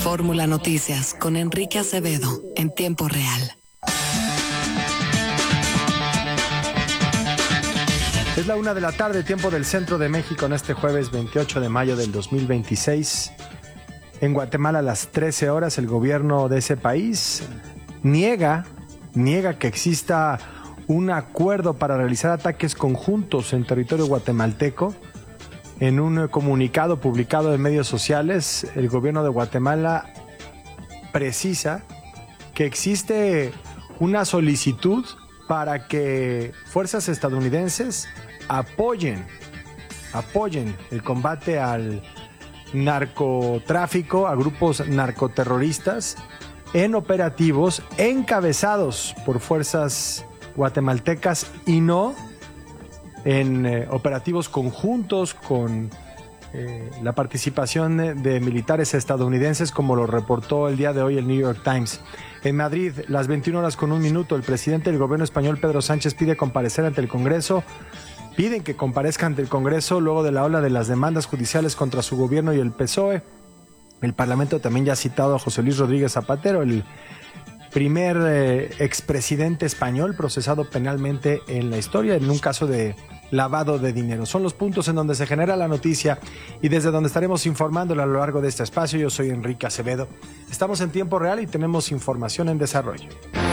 Fórmula Noticias con Enrique Acevedo en tiempo real. Es la 1:00 p.m, tiempo del centro de México, en este jueves 28 de mayo del 2026. En Guatemala, a las 13 horas, el gobierno de ese país niega que exista un acuerdo para realizar ataques conjuntos en territorio guatemalteco. En un comunicado publicado en medios sociales, el gobierno de Guatemala precisa que existe una solicitud para que fuerzas estadounidenses apoyen el combate al narcotráfico, a grupos narcoterroristas, en operativos encabezados por fuerzas guatemaltecas y no en operativos conjuntos con la participación de militares estadounidenses, como lo reportó el día de hoy el New York Times. En Madrid, las 21:01, el presidente del gobierno español, Pedro Sánchez, pide comparecer ante el Congreso. Piden que comparezca ante el Congreso luego de la ola de las demandas judiciales contra su gobierno y el PSOE. El Parlamento también ya ha citado a José Luis Rodríguez Zapatero, el primer expresidente español procesado penalmente en la historia en un caso de lavado de dinero. Son los puntos en donde se genera la noticia y desde donde estaremos informándole a lo largo de este espacio. Yo soy Enrique Acevedo. Estamos en tiempo real y tenemos información en desarrollo.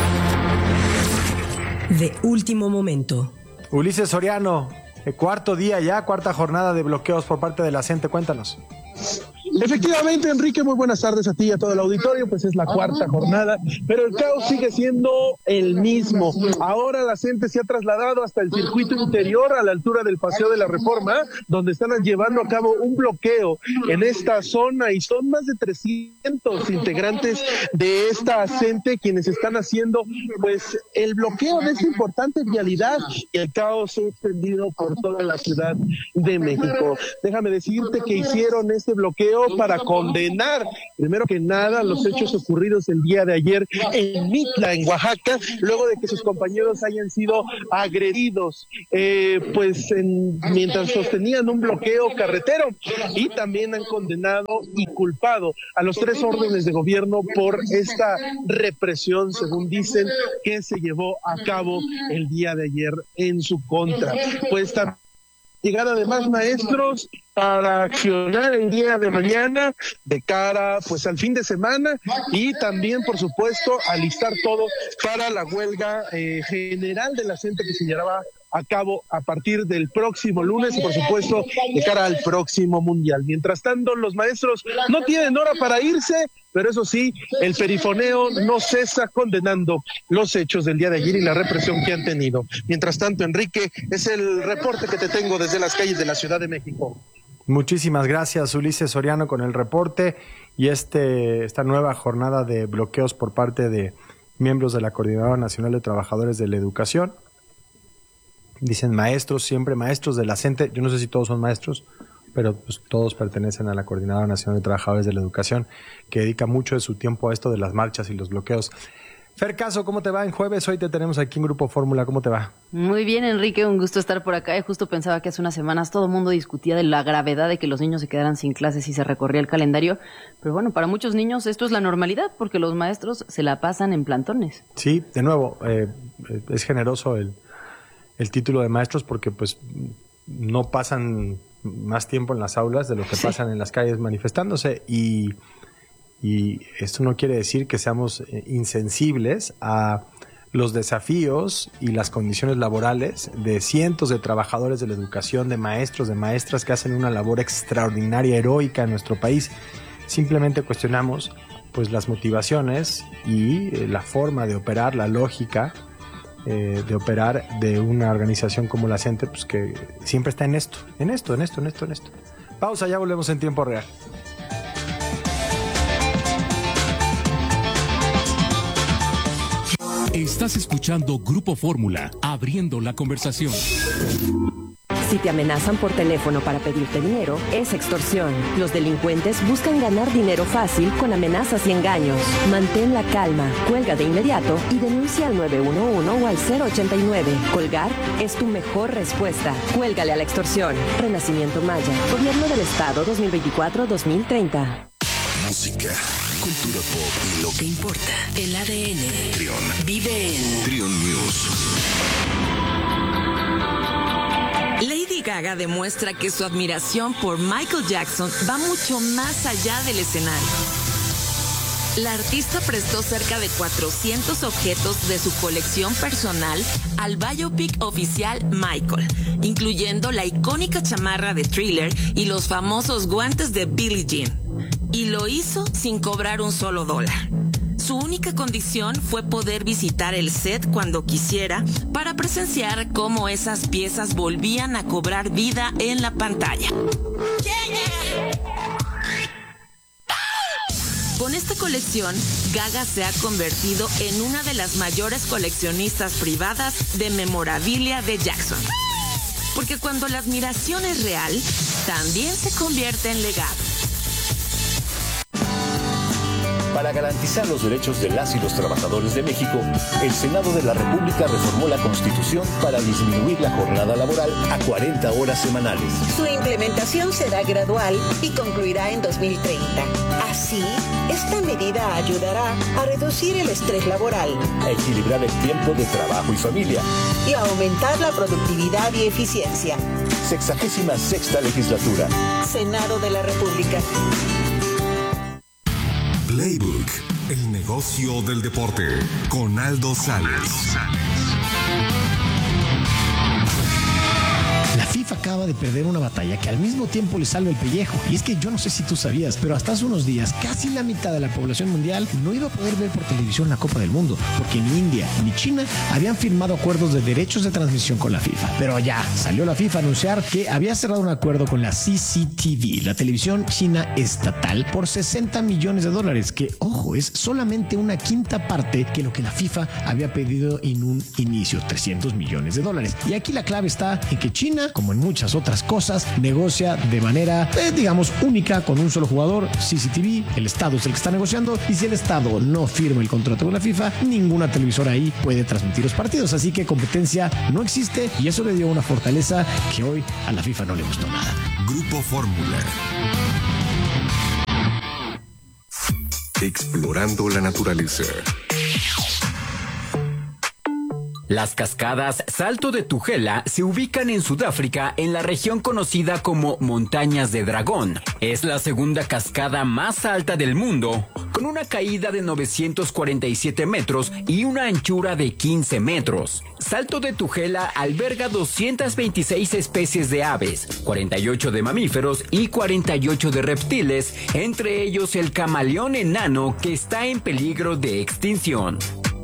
De último momento. Ulises Soriano, cuarta jornada de bloqueos por parte de la CENTE. Cuéntanos. Efectivamente, Enrique, muy buenas tardes a ti y a todo el auditorio. Pues es la cuarta jornada, pero el caos sigue siendo el mismo. Ahora la gente se ha trasladado hasta el circuito interior, a la altura del Paseo de la Reforma, donde están llevando a cabo un bloqueo en esta zona, y son más de 300 integrantes de esta CENTE quienes están haciendo pues el bloqueo de esta importante vialidad, y el caos se ha extendido por toda la Ciudad de México. Déjame decirte que hicieron este bloqueo para condenar, primero que nada, los hechos ocurridos el día de ayer en Mitla, en Oaxaca, luego de que sus compañeros hayan sido agredidos, mientras sostenían un bloqueo carretero, y también han condenado y culpado a los 3 órdenes de gobierno por esta represión, según dicen, que se llevó a cabo el día de ayer en su contra. Pues también llegada de más maestros para accionar el día de mañana de cara pues al fin de semana, y también por supuesto alistar todo para la huelga general de la CENTE que se llevará a cabo a partir del próximo lunes, y por supuesto de cara al próximo mundial. Mientras tanto, los maestros no tienen hora para irse, pero eso sí, el perifoneo no cesa condenando los hechos del día de ayer y la represión que han tenido. Mientras tanto, Enrique, es el reporte que te tengo desde las calles de la Ciudad de México. Muchísimas gracias, Ulises Soriano, con el reporte y esta nueva jornada de bloqueos por parte de miembros de la Coordinadora Nacional de Trabajadores de la Educación. Dicen maestros, siempre maestros de la CENTE. Yo no sé si todos son maestros, pero pues todos pertenecen a la Coordinadora Nacional de Trabajadores de la Educación, que dedica mucho de su tiempo a esto de las marchas y los bloqueos. Fer Caso, ¿cómo te va en jueves? Hoy te tenemos aquí en Grupo Fórmula, ¿cómo te va? Muy bien, Enrique, un gusto estar por acá. Justo pensaba que hace unas semanas todo el mundo discutía de la gravedad de que los niños se quedaran sin clases y se recorría el calendario, pero bueno, para muchos niños esto es la normalidad, porque los maestros se la pasan en plantones. Sí, de nuevo, es generoso el título de maestros, porque pues no pasan más tiempo en las aulas de lo que pasan en las calles manifestándose, y esto no quiere decir que seamos insensibles a los desafíos y las condiciones laborales de cientos de trabajadores de la educación, de maestros, de maestras que hacen una labor extraordinaria, heroica en nuestro país. Simplemente cuestionamos pues las motivaciones y la forma de operar, la lógica de operar de una organización como la CENTE, pues que siempre está en esto. Pausa, ya volvemos en tiempo real. Estás escuchando Grupo Fórmula, abriendo la conversación. Si te amenazan por teléfono para pedirte dinero, es extorsión. Los delincuentes buscan ganar dinero fácil con amenazas y engaños. Mantén la calma, cuelga de inmediato y denuncia al 911 o al 089. Colgar es tu mejor respuesta. Cuélgale a la extorsión. Renacimiento Maya, Gobierno del Estado 2024-2030. Música, cultura pop y lo que importa. El ADN. Trion. Vive en Trion News. Lady Gaga demuestra que su admiración por Michael Jackson va mucho más allá del escenario. La artista prestó cerca de 400 objetos de su colección personal al biopic oficial Michael, incluyendo la icónica chamarra de Thriller y los famosos guantes de Billie Jean. Y lo hizo sin cobrar un solo dólar. Su única condición fue poder visitar el set cuando quisiera para presenciar cómo esas piezas volvían a cobrar vida en la pantalla. Con esta colección, Gaga se ha convertido en una de las mayores coleccionistas privadas de memorabilia de Jackson. Porque cuando la admiración es real, también se convierte en legado. Para garantizar los derechos de las y los trabajadores de México, el Senado de la República reformó la Constitución para disminuir la jornada laboral a 40 horas semanales. Su implementación será gradual y concluirá en 2030. Así, esta medida ayudará a reducir el estrés laboral, a equilibrar el tiempo de trabajo y familia y a aumentar la productividad y eficiencia. 66ª legislatura. Senado de la República. Playbook, el negocio del deporte, con Aldo Sales. La FIFA acaba de perder una batalla que al mismo tiempo le salva el pellejo. Y es que yo no sé si tú sabías, pero hasta hace unos días casi la mitad de la población mundial no iba a poder ver por televisión la Copa del Mundo, porque ni India ni China habían firmado acuerdos de derechos de transmisión con la FIFA. Pero ya salió la FIFA a anunciar que había cerrado un acuerdo con la CCTV, la televisión china estatal, por $60 millones, que, ojo, es solamente una quinta parte que lo que la FIFA había pedido en un inicio, $300 millones. Y aquí la clave está en que China, como en muchas otras cosas, negocia de manera, digamos, única con un solo jugador, CCTV. El Estado es el que está negociando, y si el Estado no firma el contrato con la FIFA, ninguna televisora ahí puede transmitir los partidos. Así que competencia no existe, y eso le dio una fortaleza que hoy a la FIFA no le gustó nada. Grupo Fórmula. Explorando la naturaleza. Las cascadas Salto de Tugela se ubican en Sudáfrica, en la región conocida como Montañas de Dragón. Es la segunda cascada más alta del mundo, con una caída de 947 metros y una anchura de 15 metros. Salto de Tugela alberga 226 especies de aves, 48 de mamíferos y 48 de reptiles, entre ellos el camaleón enano, que está en peligro de extinción.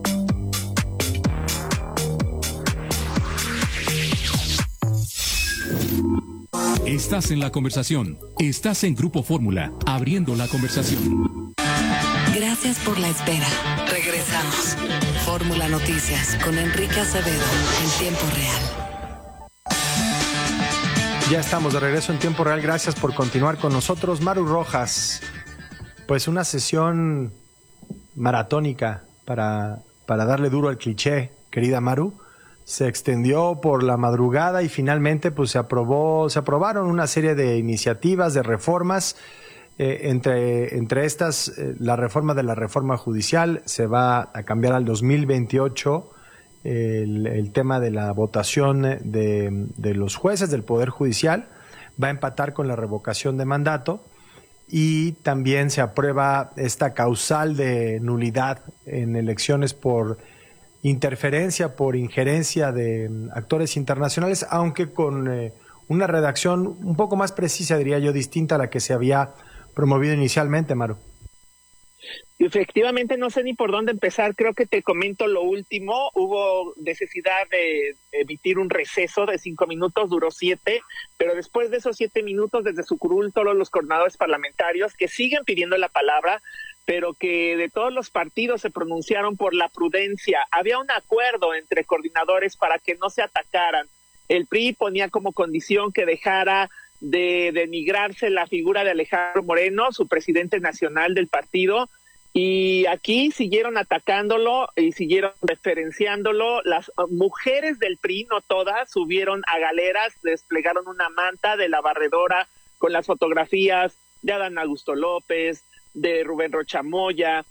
Estás en la conversación. Estás en Grupo Fórmula, abriendo la conversación. Gracias por la espera. Regresamos. Fórmula Noticias con Enrique Acevedo en tiempo real. Ya estamos de regreso en tiempo real. Gracias por continuar con nosotros. Maru Rojas, pues una sesión maratónica para darle duro al cliché, querida Maru. Se extendió por la madrugada y finalmente pues se aprobaron una serie de iniciativas, de reformas. Entre estas, la reforma de la reforma judicial se va a cambiar al 2028, el tema de la votación de los jueces del Poder Judicial va a empatar con la revocación de mandato, y también se aprueba esta causal de nulidad en elecciones por interferencia, por injerencia de actores internacionales, aunque con una redacción un poco más precisa, diría yo, distinta a la que se había promovido inicialmente, Maru. Efectivamente, no sé ni por dónde empezar. Creo que te comento lo último. Hubo necesidad de emitir un receso de 5 minutos, duró 7, pero después de esos 7 minutos, desde su curul, todos los coordinadores parlamentarios que siguen pidiendo la palabra, pero que de todos los partidos se pronunciaron por la prudencia. Había un acuerdo entre coordinadores para que no se atacaran. El PRI ponía como condición que dejara de denigrarse la figura de Alejandro Moreno, su presidente nacional del partido, y aquí siguieron atacándolo y siguieron referenciándolo. Las mujeres del PRI, no todas, subieron a galeras, desplegaron una manta de la barredora con las fotografías de Adán Augusto López, de Rubén Rocha Moya,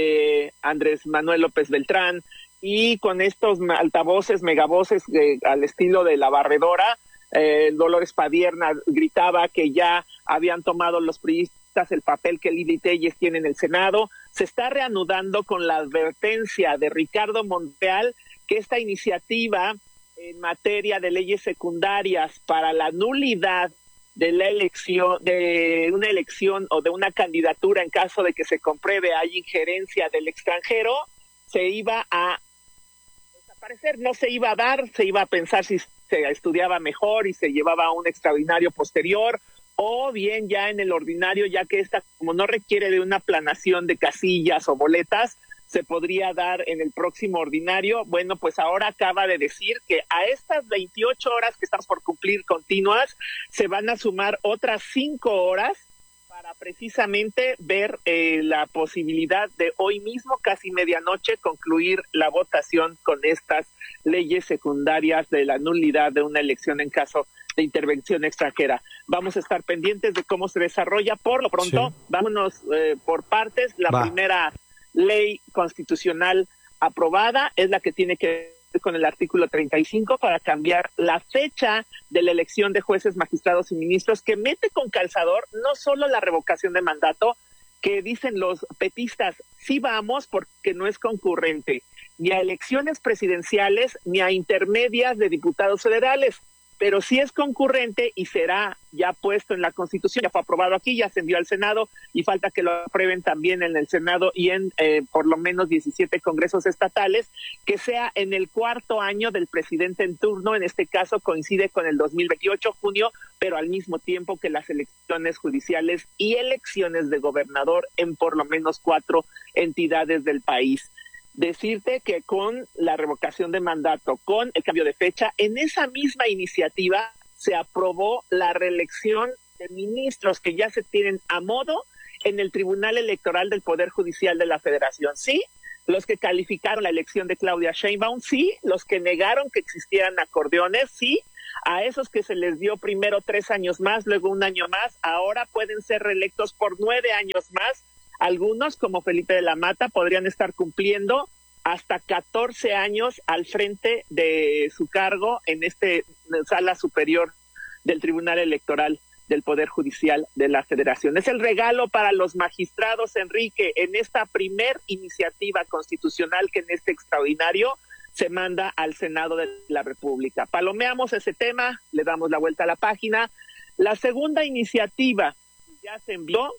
de Andrés Manuel López Beltrán, y con estos altavoces, megavoces al estilo de la barredora, Dolores Padierna gritaba que ya habían tomado los priistas el papel que Lili Telles tiene en el Senado. Se está reanudando con la advertencia de Ricardo Monreal que esta iniciativa en materia de leyes secundarias para la nulidad de la elección, de una elección o de una candidatura en caso de que se compruebe hay injerencia del extranjero, se iba a desaparecer, no se iba a dar, se iba a pensar si se estudiaba mejor y se llevaba a un extraordinario posterior, o bien ya en el ordinario, ya que esta, como no requiere de una planación de casillas o boletas, se podría dar en el próximo ordinario. Bueno, pues ahora acaba de decir que a estas 28 horas que estamos por cumplir continuas, se van a sumar otras 5 horas para precisamente ver la posibilidad de hoy mismo, casi medianoche, concluir la votación con estas leyes secundarias de la nulidad de una elección en caso de intervención extranjera. Vamos a estar pendientes de cómo se desarrolla. Por lo pronto, vámonos por partes. La primera ley constitucional aprobada es la que tiene que ver con el artículo 35 para cambiar la fecha de la elección de jueces, magistrados y ministros, que mete con calzador no solo la revocación de mandato, que dicen los petistas, sí vamos porque no es concurrente, ni a elecciones presidenciales ni a intermedias de diputados federales, pero sí es concurrente y será ya puesto en la Constitución, ya fue aprobado aquí, ya se envió al Senado y falta que lo aprueben también en el Senado y en por lo menos 17 congresos estatales, que sea en el 4º año del presidente en turno, en este caso coincide con el 2028, junio, pero al mismo tiempo que las elecciones judiciales y elecciones de gobernador en por lo menos 4 entidades del país. Decirte que con la revocación de mandato, con el cambio de fecha, en esa misma iniciativa se aprobó la reelección de ministros que ya se tienen a modo en el Tribunal Electoral del Poder Judicial de la Federación. Sí, los que calificaron la elección de Claudia Sheinbaum, sí, los que negaron que existieran acordeones, sí, a esos que se les dio primero 3 años más, luego 1 año más, ahora pueden ser reelectos por 9 años más. Algunos, como Felipe de la Mata, podrían estar cumpliendo hasta 14 años al frente de su cargo en sala superior del Tribunal Electoral del Poder Judicial de la Federación. Es el regalo para los magistrados, Enrique, en esta primer iniciativa constitucional que en este extraordinario se manda al Senado de la República. Palomeamos ese tema, le damos la vuelta a la página. La segunda iniciativa ya se envió,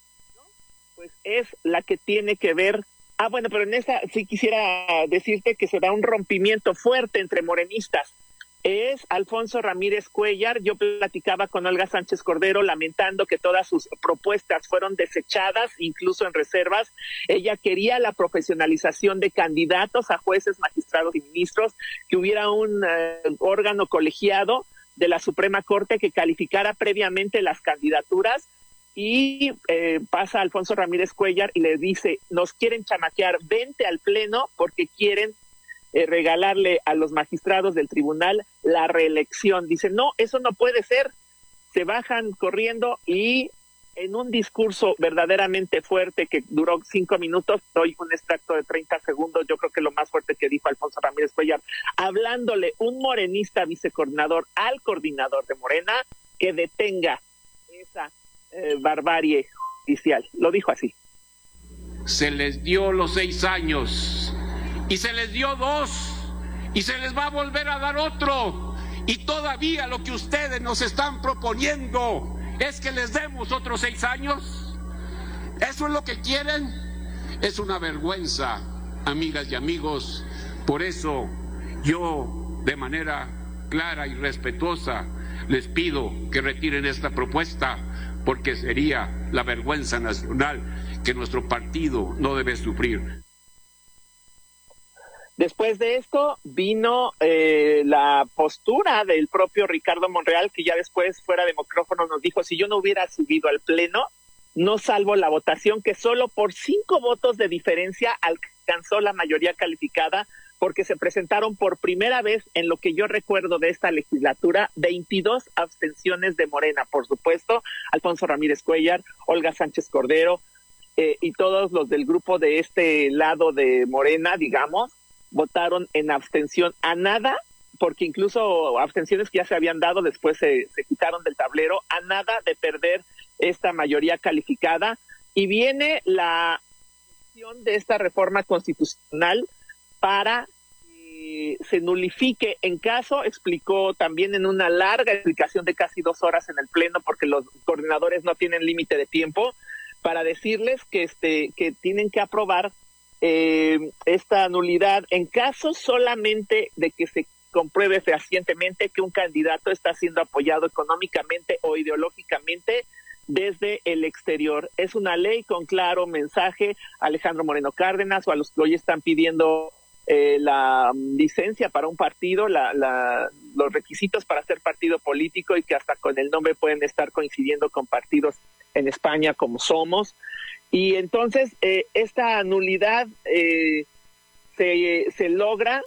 pues es la que tiene que ver, pero en esta sí quisiera decirte que se da un rompimiento fuerte entre morenistas. Es Alfonso Ramírez Cuellar. Yo platicaba con Olga Sánchez Cordero lamentando que todas sus propuestas fueron desechadas, incluso en reservas. Ella quería la profesionalización de candidatos a jueces, magistrados y ministros, que hubiera un órgano colegiado de la Suprema Corte que calificara previamente las candidaturas. Y pasa Alfonso Ramírez Cuellar y le dice, nos quieren chamaquear, vente al pleno porque quieren regalarle a los magistrados del tribunal la reelección. Dice, no, eso no puede ser. Se bajan corriendo y en un discurso verdaderamente fuerte que duró 5 minutos, doy un extracto de 30 segundos, yo creo que lo más fuerte que dijo Alfonso Ramírez Cuellar, hablándole un morenista vicecoordinador al coordinador de Morena que detenga esa barbarie judicial. Lo dijo así. Se les dio los 6 años y se les dio 2 y se les va a volver a dar otro, y todavía lo que ustedes nos están proponiendo es que les demos otros 6 años. ¿Eso es lo que quieren? Es una vergüenza, amigas y amigos. Por eso yo, de manera clara y respetuosa, les pido que retiren esta propuesta, porque sería la vergüenza nacional que nuestro partido no debe sufrir. Después de esto vino la postura del propio Ricardo Monreal, que ya después, fuera de micrófono, nos dijo, si yo no hubiera subido al pleno, no salvo la votación, que solo por 5 votos de diferencia alcanzó la mayoría calificada, porque se presentaron por primera vez en lo que yo recuerdo de esta legislatura 22 abstenciones de Morena, por supuesto, Alfonso Ramírez Cuellar, Olga Sánchez Cordero, y todos los del grupo de este lado de Morena, digamos, votaron en abstención a nada, porque incluso abstenciones que ya se habían dado después se quitaron del tablero, a nada de perder esta mayoría calificada. Y viene la cuestión de esta reforma constitucional para que se nulifique en caso, explicó también en una larga explicación de casi 2 horas en el Pleno, porque los coordinadores no tienen límite de tiempo, para decirles que tienen que aprobar esta nulidad en caso solamente de que se compruebe fehacientemente que un candidato está siendo apoyado económicamente o ideológicamente desde el exterior. Es una ley con claro mensaje a Alejandro Moreno Cárdenas o a los que hoy están pidiendo la licencia para un partido, los requisitos para ser partido político, y que hasta con el nombre pueden estar coincidiendo con partidos en España como Somos. Y entonces esta nulidad se logra.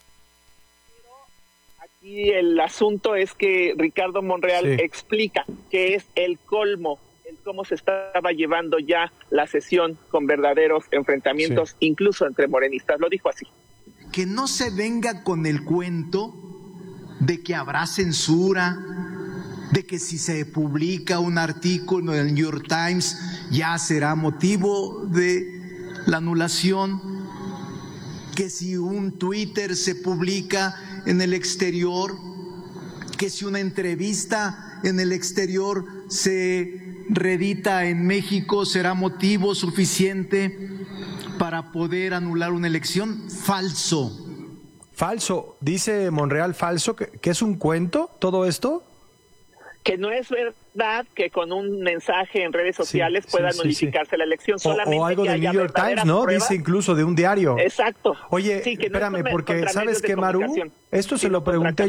Aquí el asunto es que Ricardo Monreal explica que es el colmo, cómo se estaba llevando ya la sesión con verdaderos enfrentamientos, incluso entre morenistas. Lo dijo así. Que no se venga con el cuento de que habrá censura, de que si se publica un artículo en el New York Times ya será motivo de la anulación, que si un Twitter se publica en el exterior, que si una entrevista en el exterior se reedita en México será motivo suficiente para poder anular una elección. Falso. Falso, dice Monreal, falso, que es un cuento todo esto. Que no es verdad que con un mensaje en redes sociales pueda nulificarse la elección. Solamente o algo que del New York Times, ¿no? Pruebas. Dice incluso de un diario. Exacto. Oye, sí, que espérame, no porque ¿sabes qué, Maru? Esto se lo pregunté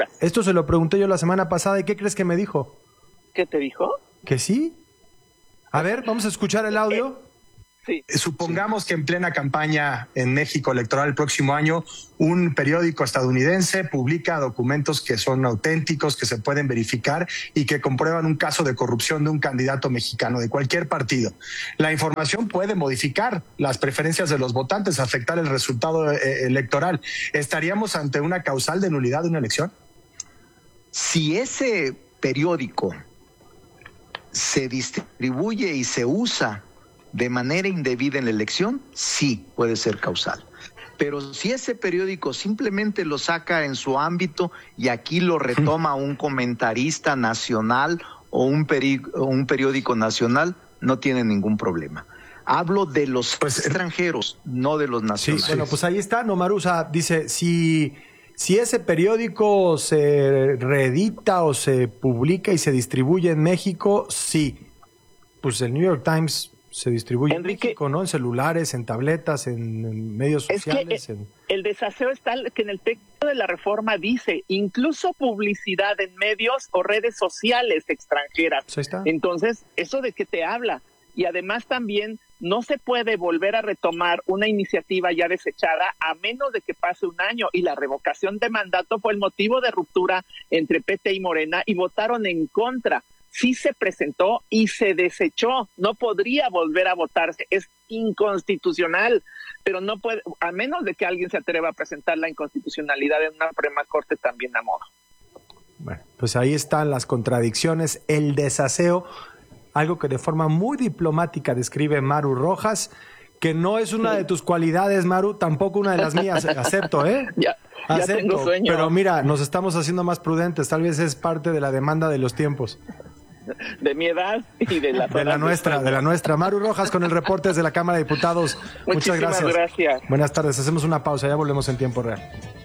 yo la semana pasada, ¿y qué crees que me dijo? ¿Qué te dijo? Que sí. A ver, vamos a escuchar el audio. Sí. Supongamos que en plena campaña en México electoral el próximo año, un periódico estadounidense publica documentos que son auténticos, que se pueden verificar y que comprueban un caso de corrupción de un candidato mexicano de cualquier partido. La información puede modificar las preferencias de los votantes, afectar el resultado electoral. ¿Estaríamos ante una causal de nulidad de una elección? Si ese periódico se distribuye y se usa de manera indebida en la elección, sí puede ser causal. Pero si ese periódico simplemente lo saca en su ámbito y aquí lo retoma un comentarista nacional o un periódico nacional, no tiene ningún problema. Hablo de los extranjeros, no de los nacionales. Sí, bueno, pues ahí está, ¿no, Marusa? Dice, si ese periódico se reedita o se publica y se distribuye en México, sí. Pues el New York Times se distribuye en México, ¿no? En celulares, en tabletas, en medios sociales. Es que el desaseo está que en el texto de la reforma dice incluso publicidad en medios o redes sociales extranjeras. Ahí está. Entonces, ¿eso de qué te habla? Y además también no se puede volver a retomar una iniciativa ya desechada a menos de que pase un año, y la revocación de mandato fue el motivo de ruptura entre PT y Morena y votaron en contra. Sí se presentó y se desechó, no podría volver a votarse, es inconstitucional, pero no puede, a menos de que alguien se atreva a presentar la inconstitucionalidad en una Suprema Corte también a modo. Bueno, pues ahí están las contradicciones, el desaseo, algo que de forma muy diplomática describe Maru Rojas, que no es una de tus cualidades, Maru, tampoco una de las mías, acepto, Ya tengo sueño. Pero mira, nos estamos haciendo más prudentes, tal vez es parte de la demanda de los tiempos. De mi edad y de la nuestra. Maru Rojas con el reporte desde la Cámara de Diputados. Muchas gracias. Buenas tardes, hacemos una pausa, ya volvemos en tiempo real.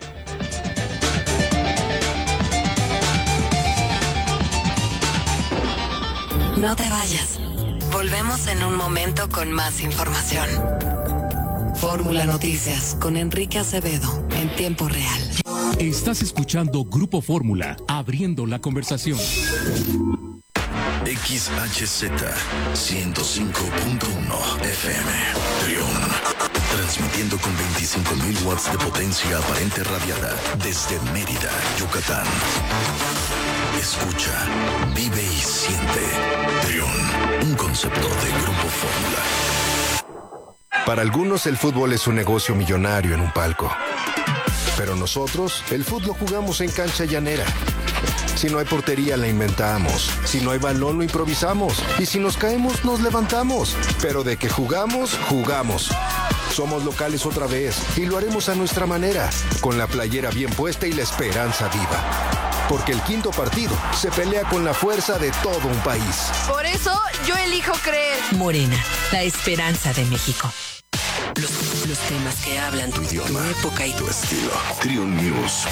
No te vayas. Volvemos en un momento con más información. Fórmula Noticias con Enrique Acevedo en tiempo real. Estás escuchando Grupo Fórmula, abriendo la conversación. XHZ 105.1 FM Trión, transmitiendo con 25.000 watts de potencia aparente radiada desde Mérida, Yucatán. Escucha, vive y siente Trión, un concepto de Grupo Fórmula. Para algunos el fútbol es un negocio millonario en un palco. Pero nosotros, el fútbol lo jugamos en cancha llanera. Si no hay portería, la inventamos. Si no hay balón, lo improvisamos. Y si nos caemos, nos levantamos. Pero de que jugamos, jugamos. Somos locales otra vez y lo haremos a nuestra manera, con la playera bien puesta y la esperanza viva. Porque el quinto partido se pelea con la fuerza de todo un país. Por eso yo elijo creer. Morena, la esperanza de México. Los temas que hablan tu idioma, tu época y tu estilo. Triun News.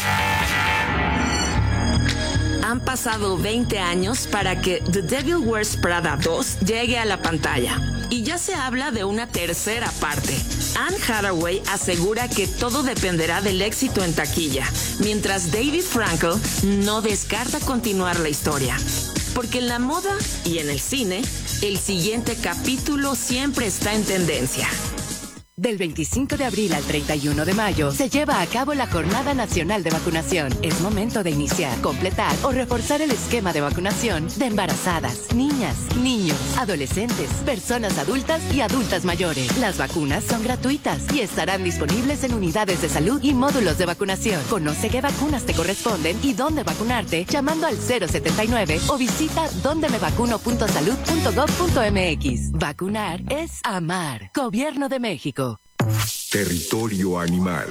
Han pasado 20 años para que The Devil Wears Prada 2 llegue a la pantalla. Y ya se habla de una tercera parte. Anne Hathaway asegura que todo dependerá del éxito en taquilla, mientras David Frankel no descarta continuar la historia. Porque en la moda y en el cine, el siguiente capítulo siempre está en tendencia. Del 25 de abril al 31 de mayo se lleva a cabo la Jornada Nacional de Vacunación. Es momento de iniciar, completar o reforzar el esquema de vacunación de embarazadas, niñas, niños, adolescentes, personas adultas y adultas mayores. Las vacunas son gratuitas y estarán disponibles en unidades de salud y módulos de vacunación. Conoce qué vacunas te corresponden y dónde vacunarte llamando al 079 o visita dondemevacuno.salud.gov.mx. Vacunar es amar. Gobierno de México. Territorio animal.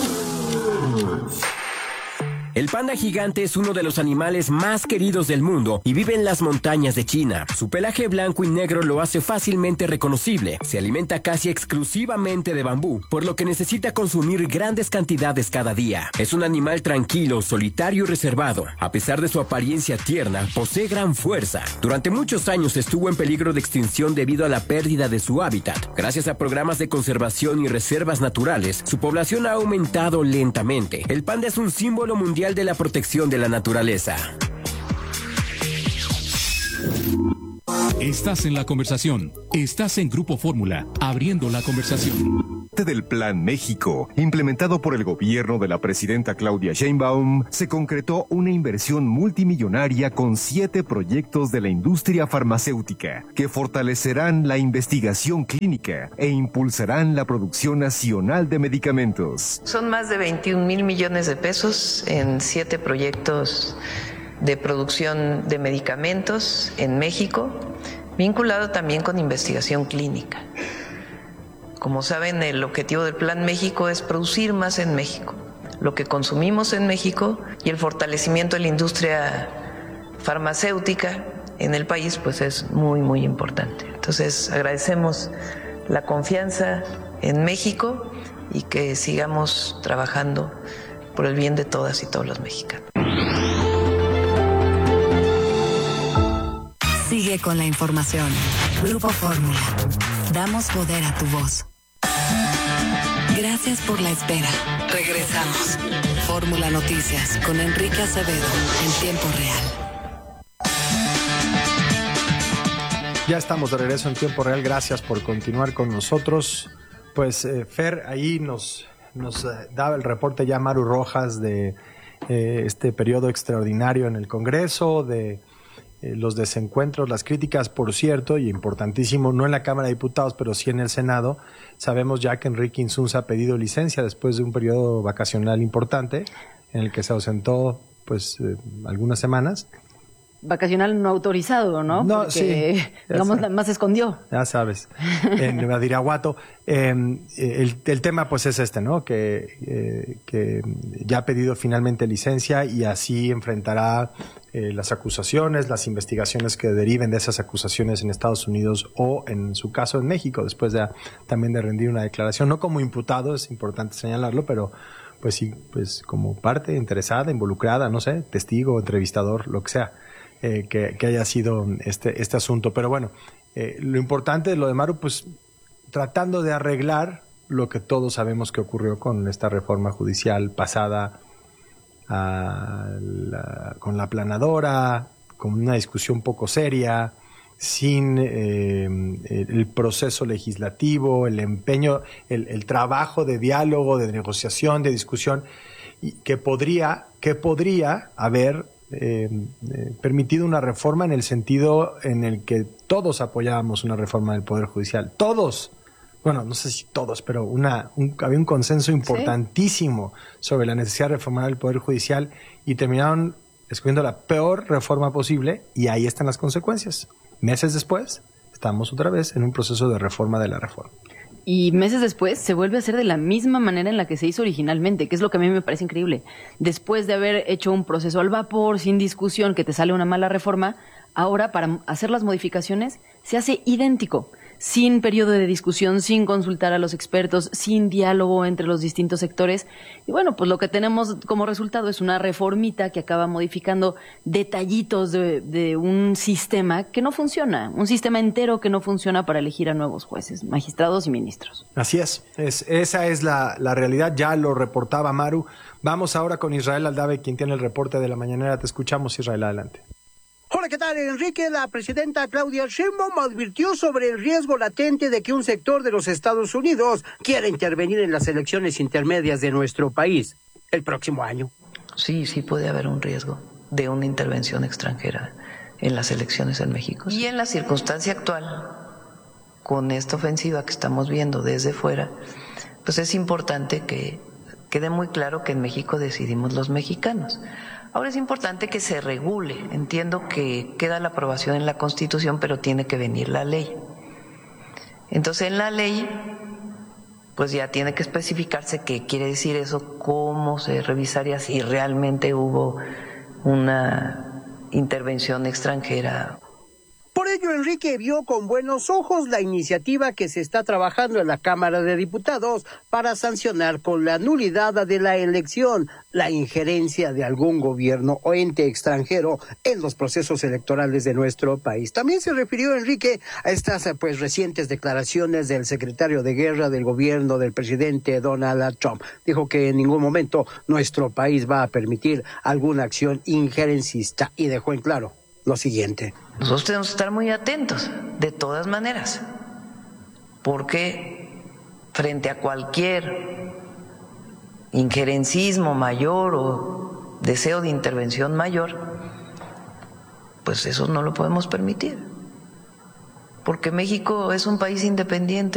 El panda gigante es uno de los animales más queridos del mundo y vive en las montañas de China. Su pelaje blanco y negro lo hace fácilmente reconocible. Se alimenta casi exclusivamente de bambú, por lo que necesita consumir grandes cantidades cada día. Es un animal tranquilo, solitario y reservado. A pesar de su apariencia tierna, posee gran fuerza. Durante muchos años estuvo en peligro de extinción debido a la pérdida de su hábitat. Gracias a programas de conservación y reservas naturales, su población ha aumentado lentamente. El panda es un símbolo mundial de la protección de la naturaleza. Estás en la conversación. Estás en Grupo Fórmula, abriendo la conversación. Del Plan México, implementado por el gobierno de la presidenta Claudia Sheinbaum, se concretó una inversión multimillonaria con 7 proyectos de la industria farmacéutica que fortalecerán la investigación clínica e impulsarán la producción nacional de medicamentos. Son más de 21,000 millones de pesos en 7 proyectos de producción de medicamentos en México, vinculado también con investigación clínica. Como saben, el objetivo del Plan México es producir más en México, lo que consumimos en México, y el fortalecimiento de la industria farmacéutica en el país pues es muy, muy importante. Entonces agradecemos la confianza en México y que sigamos trabajando por el bien de todas y todos los mexicanos. Sigue con la información. Grupo Fórmula. Damos poder a tu voz. Gracias por la espera. Regresamos. Fórmula Noticias con Enrique Acevedo en tiempo real. Ya estamos de regreso en tiempo real. Gracias por continuar con nosotros. Pues Fer, ahí nos daba el reporte ya Maru Rojas de este periodo extraordinario en el Congreso, de los desencuentros, las críticas, por cierto, y importantísimo, no en la Cámara de Diputados, pero sí en el Senado. Sabemos ya que Enrique Insunza ha pedido licencia después de un periodo vacacional importante en el que se ausentó pues algunas semanas. Vacacional no autorizado, ¿no? No, porque, sí. Digamos, más se escondió. Ya sabes, en Badiraguato. El tema pues es este, ¿no? Que ya ha pedido finalmente licencia y así enfrentará las acusaciones, las investigaciones que deriven de esas acusaciones en Estados Unidos o en su caso en México, después de también de rendir una declaración, no como imputado, es importante señalarlo, pero pues sí, pues como parte interesada, involucrada, no sé, testigo, entrevistador, lo que sea. Que haya sido este asunto. Pero bueno, lo importante de lo de Maru, pues tratando de arreglar lo que todos sabemos que ocurrió con esta reforma judicial pasada con la aplanadora, con una discusión poco seria, sin el proceso legislativo, el empeño, el trabajo de diálogo, de negociación, de discusión, y que podría haber permitido una reforma en el sentido en el que todos apoyábamos una reforma del Poder Judicial. Todos, bueno, no sé si todos, pero había un consenso importantísimo sobre la necesidad de reformar el Poder Judicial y terminaron escogiendo la peor reforma posible y ahí están las consecuencias. Meses después, estamos otra vez en un proceso de reforma de la reforma. Y meses después se vuelve a hacer de la misma manera en la que se hizo originalmente, que es lo que a mí me parece increíble. Después de haber hecho un proceso al vapor, sin discusión, que te sale una mala reforma, ahora para hacer las modificaciones se hace idéntico, sin periodo de discusión, sin consultar a los expertos, sin diálogo entre los distintos sectores. Y bueno, pues lo que tenemos como resultado es una reformita que acaba modificando detallitos de un sistema que no funciona, un sistema entero que no funciona para elegir a nuevos jueces, magistrados y ministros. Así esa es la realidad, ya lo reportaba Maru. Vamos ahora con Israel Aldave, quien tiene el reporte de la mañanera. Te escuchamos, Israel, adelante. Hola, ¿qué tal, Enrique? La presidenta Claudia Sheinbaum advirtió sobre el riesgo latente de que un sector de los Estados Unidos quiera intervenir en las elecciones intermedias de nuestro país el próximo año. Sí puede haber un riesgo de una intervención extranjera en las elecciones en México. Y en la circunstancia actual, con esta ofensiva que estamos viendo desde fuera, pues es importante que quede muy claro que en México decidimos los mexicanos. Ahora es importante que se regule. Entiendo que queda la aprobación en la Constitución, pero tiene que venir la ley. Entonces, en la ley, pues ya tiene que especificarse qué quiere decir eso, cómo se revisaría si realmente hubo una intervención extranjera. Por ello, Enrique vio con buenos ojos la iniciativa que se está trabajando en la Cámara de Diputados para sancionar con la nulidad de la elección la injerencia de algún gobierno o ente extranjero en los procesos electorales de nuestro país. También se refirió Enrique a estas recientes declaraciones del secretario de Guerra del gobierno del presidente Donald Trump. Dijo que en ningún momento nuestro país va a permitir alguna acción injerencista y dejó en claro lo siguiente. Nosotros tenemos que estar muy atentos, de todas maneras, porque frente a cualquier injerencismo mayor o deseo de intervención mayor, pues eso no lo podemos permitir, porque México es un país independiente.